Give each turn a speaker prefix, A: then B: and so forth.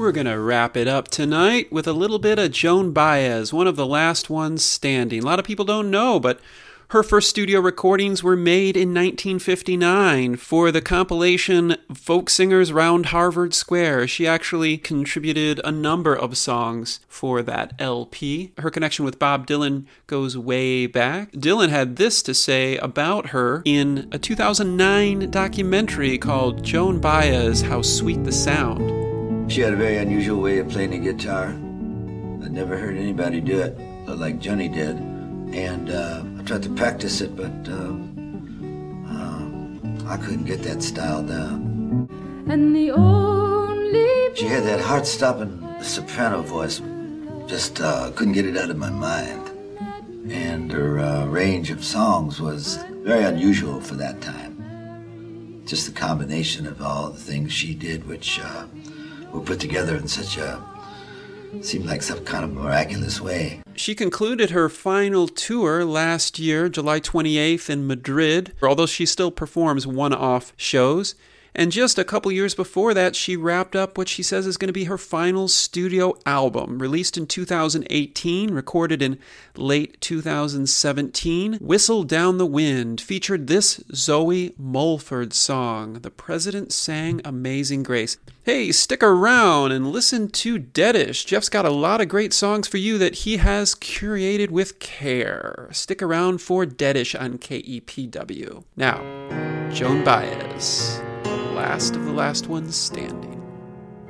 A: We're going to wrap it up tonight with a little bit of Joan Baez, one of the last ones standing. A lot of people don't know, but her first studio recordings were made in 1959 for the compilation Folk Singers Round Harvard Square. She actually contributed a number of songs for that LP. Her connection with Bob Dylan goes way back. Dylan had this to say about her in a 2009 documentary called Joan Baez, How Sweet the Sound.
B: She had a very unusual way of playing the guitar. I'd never heard anybody do it like Johnny did. And I tried to practice it, but I couldn't get that style down.
C: And the only
B: she had that heart-stopping soprano voice. Just couldn't get it out of my mind. And her range of songs was very unusual for that time. Just the combination of all the things she did, which were put together in such a, seemed like some kind of miraculous way.
A: She concluded her final tour last year, July 28th in Madrid, although she still performs one-off shows. And just a couple years before that, she wrapped up what she says is going to be her final studio album, released in 2018, recorded in late 2017. Whistle Down the Wind featured this Zoe Mulford song, The President Sang Amazing Grace. Hey, stick around and listen to Deadish. Jeff's got a lot of great songs for you that he has curated with care. Stick around for Deadish on KEPW. Now, Joan Baez, last of the last ones standing.